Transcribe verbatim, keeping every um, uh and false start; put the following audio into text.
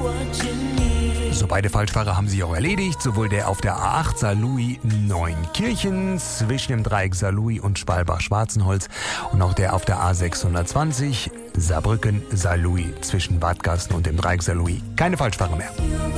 So, beide Falschfahrer haben sich auch erledigt. Sowohl der auf der A acht Saarlouis-Neunkirchen zwischen dem Dreieck Saarlouis und Spalbach-Schwarzenholz und auch der auf der A sechshundertzwanzig Saarbrücken-Saarlouis zwischen Wadgassen und dem Dreieck Saarlouis. Keine Falschfahrer mehr.